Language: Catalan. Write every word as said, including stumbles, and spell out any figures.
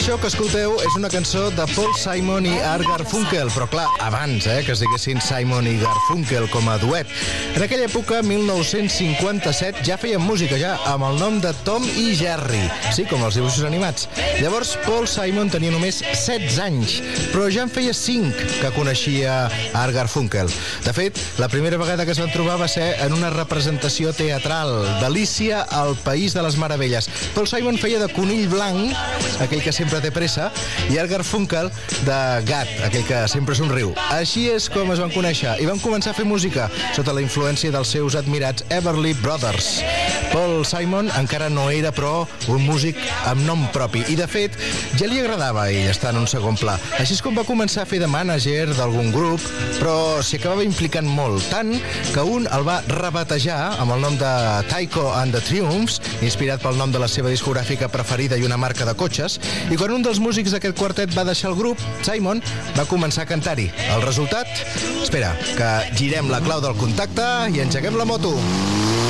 Això que escolteu és una cançó de Paul Simon i Art Garfunkel, però clar, abans eh, que es diguessin Simon i Garfunkel com a duet. En aquella època, mil nou-cents cinquanta-set, ja feien música ja amb el nom de Tom i Jerry, sí, com els dibuixos animats. Llavors, Paul Simon tenia només setze anys, però ja en feia cinc que coneixia Art Garfunkel. De fet, la primera vegada que es van trobar va ser en una representació teatral d'Alícia al País de les Meravelles. Paul Simon feia de conill blanc, aquell que sempre té pressa, i Art Garfunkel de gat, aquell que sempre somriu. Així és com es van conèixer i van començar a fer música sota la influència dels seus admirats Everly Brothers. Paul Simon encara no era, però, un músic amb nom propi i, de fet, ja li agradava a ell estar en un segon pla. Així és com va començar a fer de mànager d'algun grup, però s'hi acabava implicant molt, tant que un el va rebatejar amb el nom de Tycho and the Triumphs, inspirat pel nom de la seva discogràfica preferida i una marca de cotxes, i quan un dels músics d'aquest quartet va deixar el grup, Simon va començar a cantar-hi. El resultat? Espera, que girem la clau del contacte i engeguem la moto.